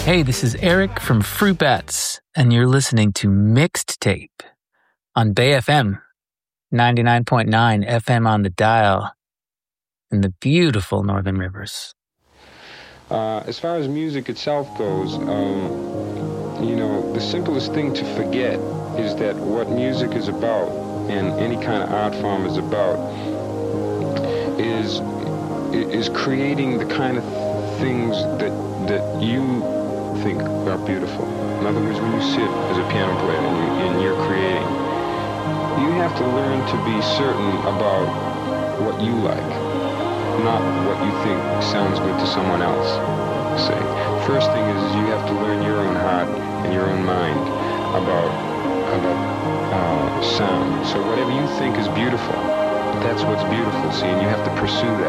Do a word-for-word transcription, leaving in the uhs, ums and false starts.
Hey, this is Eric from Fruit Bats, and you're listening to Mixed Tape on Bay F M, ninety-nine point nine F M on the dial in the beautiful Northern Rivers. Uh, as far as music itself goes, um, you know, the simplest thing to forget is that what music is about, and any kind of art form is about, is is creating the kind of things that that you think are beautiful. In other words, when you sit as a piano player and, you, and you're creating, you have to learn to be certain about what you like, not what you think sounds good to someone else. Say, first thing is, is you have to learn your own heart and your own mind about about uh, sound. So whatever you think is beautiful, that's what's beautiful. See, and you have to pursue that.